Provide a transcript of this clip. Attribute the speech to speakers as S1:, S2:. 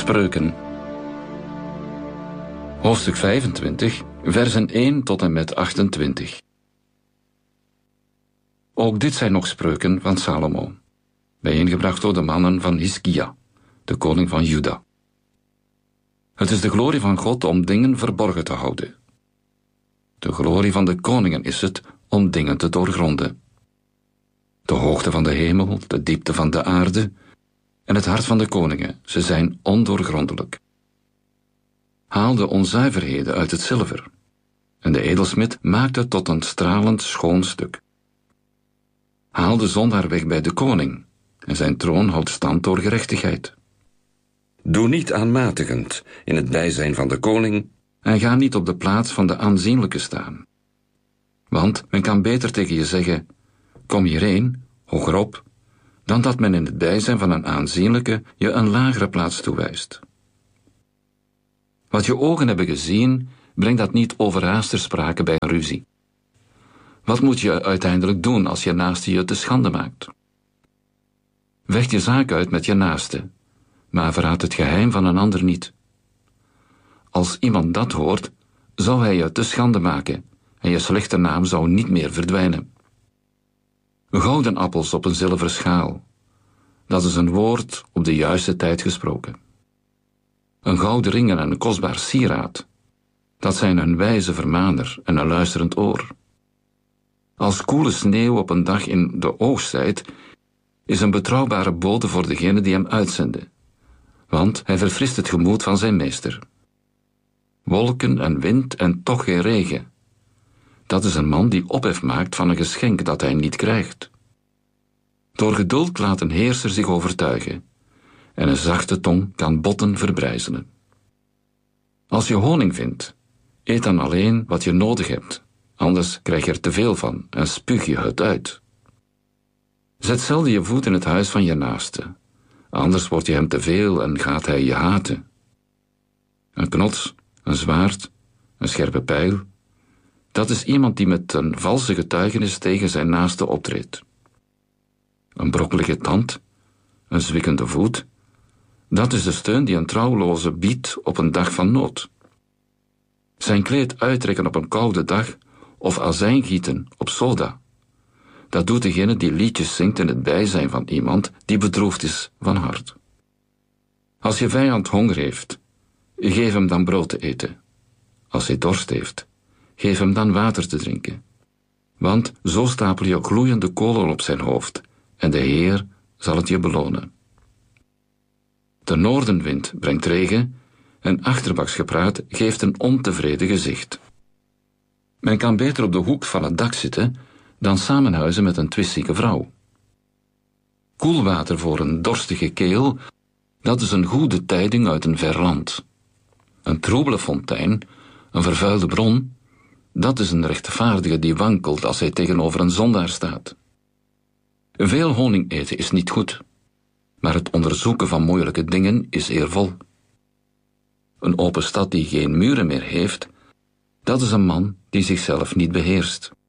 S1: Spreuken. Hoofdstuk 25, versen 1 tot en met 28. Ook dit zijn nog spreuken van Salomo, bijeengebracht door de mannen van Hiskia, de koning van Juda. Het is de glorie van God om dingen verborgen te houden. De glorie van de koningen is het om dingen te doorgronden. De hoogte van de hemel, de diepte van de aarde en het hart van de koningen, ze zijn ondoorgrondelijk. Haal de onzuiverheden uit het zilver, en de edelsmid maakt het tot een stralend schoon stuk. Haal de zondaar weg bij de koning, en zijn troon houdt stand door gerechtigheid.
S2: Doe niet aanmatigend in het bijzijn van de koning,
S1: En ga niet op de plaats van de aanzienlijke staan. Want men kan beter tegen je zeggen, kom hierheen, hogerop, dan dat men in het bijzijn van een aanzienlijke je een lagere plaats toewijst. Wat je ogen hebben gezien, breng dat niet overhaast ter sprake bij een ruzie. Wat moet je uiteindelijk doen als je naaste je te schande maakt? Vecht je zaak uit met je naaste, maar verraad het geheim van een ander niet. Als iemand dat hoort, zou hij je te schande maken en je slechte naam zou niet meer verdwijnen. Gouden appels op een zilveren schaal, dat is een woord op de juiste tijd gesproken. Een gouden ring en een kostbaar sieraad, dat zijn een wijze vermaner en een luisterend oor. Als koele sneeuw op een dag in de oogsttijd is een betrouwbare bode voor degene die hem uitzende, want hij verfrist het gemoed van zijn meester. Wolken en wind en toch geen regen. Dat is een man die ophef maakt van een geschenk dat hij niet krijgt. Door geduld laat een heerser zich overtuigen, en een zachte tong kan botten verbrijzelen. Als je honing vindt, eet dan alleen wat je nodig hebt, anders krijg je er te veel van en spuug je het uit. Zet zelden je voet in het huis van je naaste, anders wordt je hem te veel en gaat hij je haten. Een knots, een zwaard, een scherpe pijl, dat is iemand die met een valse getuigenis tegen zijn naaste optreedt. Een brokkelige tand, een zwikkende voet, dat is de steun die een trouwloze biedt op een dag van nood. Zijn kleed uittrekken op een koude dag of azijn gieten op soda, dat doet degene die liedjes zingt in het bijzijn van iemand die bedroefd is van hart. Als je vijand honger heeft, geef hem dan brood te eten. Als hij dorst heeft, geef hem dan water te drinken. Want zo stapel je gloeiende kolen op zijn hoofd, en de Heer zal het je belonen. De noordenwind brengt regen, en achterbaksgepraat geeft een ontevreden gezicht. Men kan beter op de hoek van het dak zitten, dan samenhuizen met een twistzieke vrouw. Koelwater voor een dorstige keel, dat is een goede tijding uit een ver land. Een troebele fontein, een vervuilde bron, dat is een rechtvaardige die wankelt als hij tegenover een zondaar staat. Veel honing eten is niet goed, maar het onderzoeken van moeilijke dingen is eervol. Een open stad die geen muren meer heeft, dat is een man die zichzelf niet beheerst.